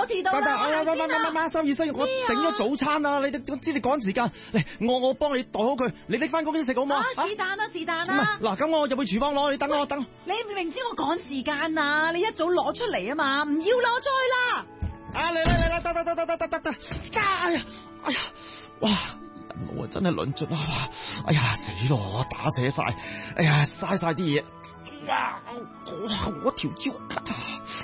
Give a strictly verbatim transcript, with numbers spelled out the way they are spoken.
我遲到啦。 得得，哎呀，媽媽媽媽，三二三，我整咗早餐啊！你都知你趕時間，嚟我我幫你袋好佢，你拎翻公司食好唔好啊？ 是但啦，是但啦。 唔係，嗱，咁我入去廚房攞，你等我等。 你明知我趕時間啊？你一早攞出嚟啊嘛，唔要啦，我再啦。 啊，嚟嚟嚟嚟，得得得得得得得得，哎呀，哎呀，哇！我真係論盡啊！哎呀，死咯，我打瀉晒，哎呀，嘥晒啲嘢，哇！我我條腰骨啊！